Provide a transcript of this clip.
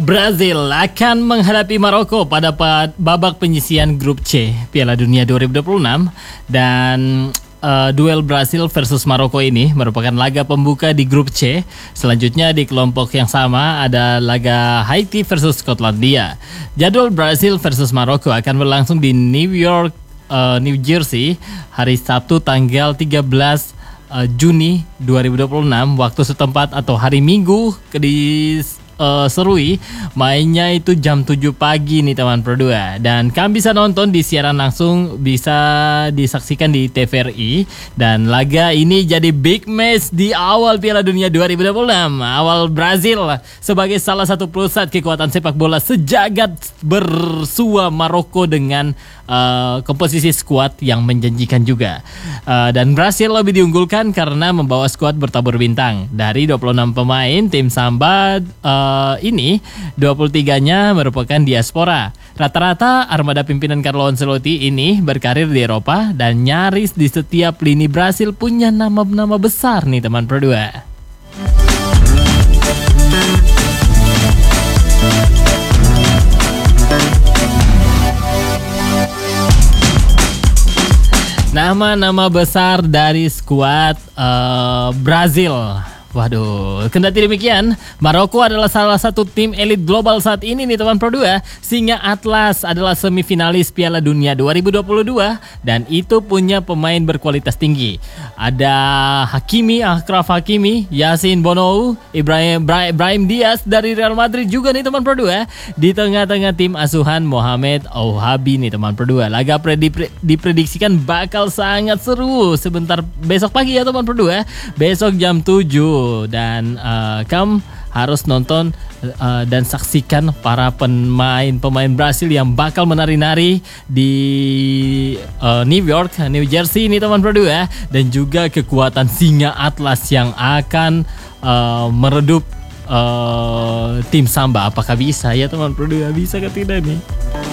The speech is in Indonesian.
Brazil akan menghadapi Maroko pada babak penyisihan grup C Piala Dunia 2026 dan duel Brazil versus Maroko ini merupakan laga pembuka di grup C. Selanjutnya di kelompok yang sama ada laga Haiti versus Skotlandia. Jadwal Brazil versus Maroko akan berlangsung di New Jersey hari Sabtu tanggal 13 Juni 2026 waktu setempat atau hari Minggu serui mainnya itu jam 7 pagi nih teman berdua, dan kalian bisa nonton di siaran langsung, bisa disaksikan di TVRI. Dan laga ini jadi big match di awal Piala Dunia 2026. Awal Brazil sebagai salah satu pusat kekuatan sepak bola sejagat bersua Maroko dengan komposisi skuad yang menjanjikan juga. Dan Brazil lebih diunggulkan karena membawa skuad bertabur bintang. Dari 26 pemain tim Samba ini 23-nya merupakan diaspora. Rata-rata armada pimpinan Carlo Ancelotti ini berkarir di Eropa, dan nyaris di setiap lini Brazil punya nama-nama besar nih teman berdua. Nama-nama besar dari skuad Brazil. Waduh, kendati demikian, Maroko adalah salah satu tim elit global saat ini nih teman Pro 2. Singa Atlas adalah semifinalis Piala Dunia 2022 dan itu punya pemain berkualitas tinggi. Ada Achraf Hakimi, Yassine Bounou, Ibrahim Diaz dari Real Madrid juga nih teman Pro 2. Di tengah-tengah tim asuhan Mohamed Ouahabi nih teman Pro 2. Laga diprediksikan bakal sangat seru sebentar besok pagi ya teman Pro 2. Besok jam 7. Dan kamu harus nonton dan saksikan para pemain Brasil yang bakal menari-nari di New Jersey ini teman Pro 2, dan juga kekuatan Singa Atlas yang akan meredup tim Samba. Apakah bisa ya teman Pro 2? Bisa ke tidak nih?